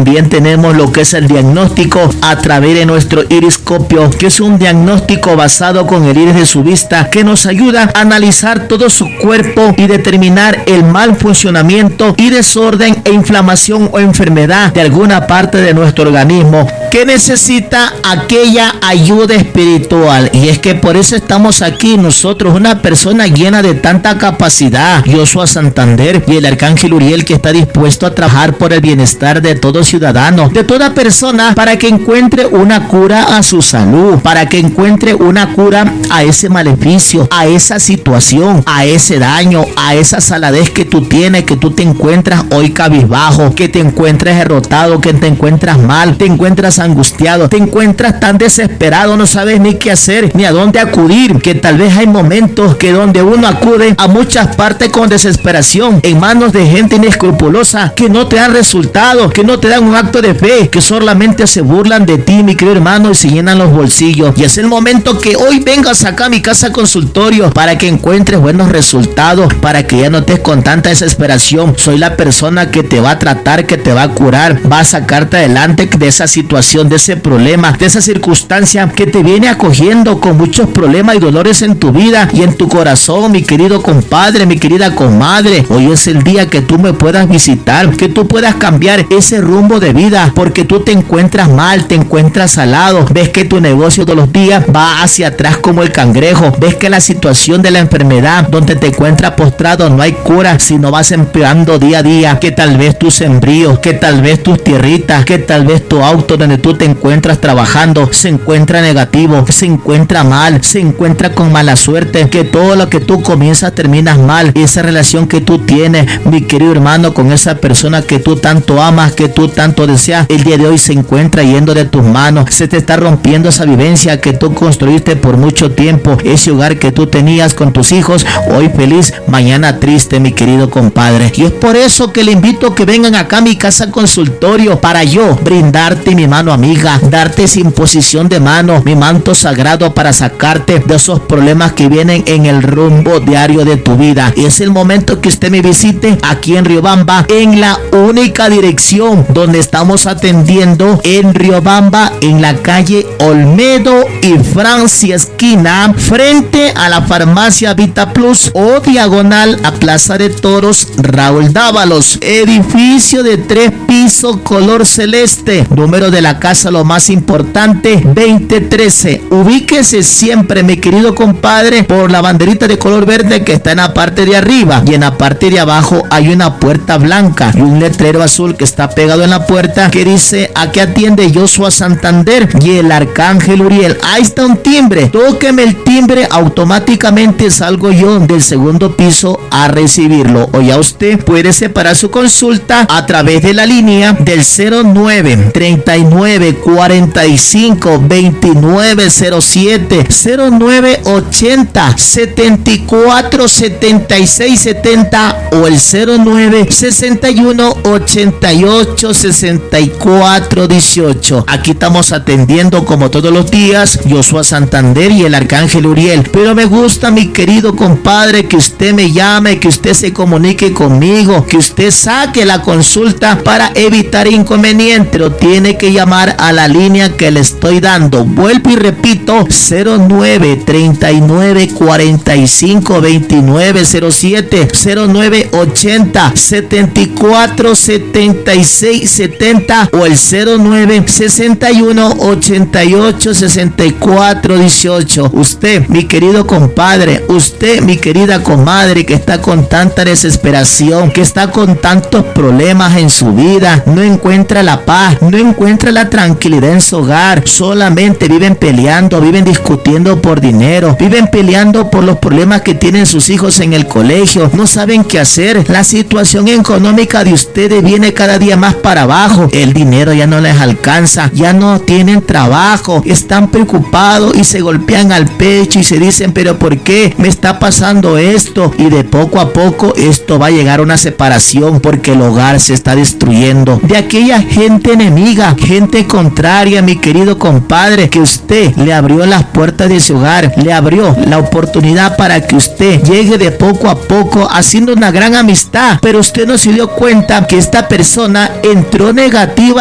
también tenemos lo que es el diagnóstico a través de nuestro iriscopio, que es un diagnóstico basado con el iris de su vista, que nos ayuda a analizar todo su cuerpo y determinar el mal funcionamiento y desorden e inflamación o enfermedad de alguna parte de nuestro organismo que necesita aquella ayuda espiritual. Y es que por eso estamos aquí nosotros, una persona llena de tanta capacidad, Joshua Santander y el Arcángel Uriel, que está dispuesto a trabajar por el bienestar de todo ciudadano, de toda persona, para que encuentre una cura a su salud, para que encuentre una cura a ese maleficio, a esa situación, a ese daño, a esa saladez que tú tienes, que tú te encuentras hoy cabizbajo, que te encuentras derrotado, que te encuentras mal, te encuentras angustiado, te encuentras tan desesperado, no sabes ni qué hacer, ni a dónde acudir, que tal vez hay momentos que donde uno acude a muchas partes con desesperación, en manos de gente inescrupulosa, que no te dan resultados, que no te dan un acto de fe, que solamente se burlan de ti, mi querido hermano, y se llenan los bolsillos. Y es el momento que hoy vengas acá a mi casa consultorio para que encuentres buenos resultados, para que ya no estés con tanta desesperación. Soy la persona que te va a tratar, que te va a curar, va a sacarte adelante de esa situación, de ese problema, de esa circunstancia que te viene acogiendo con muchos problemas y dolores en tu vida y en tu corazón, mi querido compadre, mi querida comadre. Hoy es el día que tú me puedas visitar, que tú puedas cambiar ese rumbo de vida, porque tú te encuentras mal, te encuentras salado, ves que tu negocio de los días va hacia atrás como el cangrejo, ves que la situación de la enfermedad donde te encuentras postrado no hay cura, sino vas empeorando día a día, que tal vez tus sembríos, que tal vez tus tierritas, que tal vez tu auto donde tú te encuentras trabajando se encuentra negativo, se encuentra mal, se encuentra con mala suerte, que todo lo que tú comienzas terminas mal. Esa relación que tú tienes, mi querido hermano, con esa persona que tú tanto amas, que tú tanto deseas, el día de hoy se encuentra yendo de tus manos, se te está rompiendo esa vivencia que tú construiste por mucho tiempo, ese hogar que tú tenías con tus hijos, hoy feliz, mañana triste, mi querido compadre. Y es por eso que le invito a que vengan acá a mi casa consultorio para yo brindarte mi mano amiga, darte sin imposición de mano, mi manto sagrado para sacarte de esos problemas que vienen en el rumbo diario de tu vida. Y es el momento que usted me visite aquí en Riobamba, en la única dirección donde estamos atendiendo en Riobamba, en la calle Olmedo y Francia esquina, frente a la farmacia Vita Plus o diagonal a Plaza de Toros Raúl Dávalos, edificio de 3 pisos color celeste, número de la casa lo más importante 2013. Ubíquese siempre, mi querido compadre, por la banderita de color verde que está en la parte de arriba, y en la parte de abajo hay una puerta blanca y un letrero azul que está pegado en la puerta que dice: aquí atiende Joshua Santander y el Arcángel Uriel. Ahí está un timbre, tóqueme el timbre, automáticamente salgo yo del segundo piso a recibirlo. O ya usted puede separar su consulta a través de la línea del 09 39 45 2907, 09 80 74 76 70 o el 09 61 88 64 18. Aquí estamos atendiendo como todos los días Joshua Santander y el Arcángel Uriel. Pero me gusta, mi querido compadre, que usted me llame, que usted se comunique conmigo, que usted saque la consulta para evitar inconvenientes. Pero tiene que llamar a la línea que le estoy dando. Vuelvo y repito: 09 39 45 29 07, 09 80 74 76 70 o el 09 61 88 64 18. Usted, mi querido compadre, usted, mi querida comadre, que está con tanta desesperación, que está con tantos problemas en su vida, no encuentra la paz, no encuentra la tranquilidad en su hogar, solamente viven peleando, viven discutiendo por dinero, viven peleando por los problemas que tienen sus hijos en el colegio, no saben qué hacer, la situación económica de ustedes viene cada día más para abajo, el dinero ya no les alcanza, ya no tienen trabajo, están preocupados y se golpean al pecho y se dicen: pero ¿por qué me está pasando esto? Y de poco a poco esto va a llegar a una separación, porque el hogar se está destruyendo de aquella gente enemiga, gente contraria, mi querido compadre, que usted le abrió las puertas de su hogar, le abrió la oportunidad para que usted llegue de poco a poco haciendo una gran amistad, pero usted no se dio cuenta que esta persona entró negativa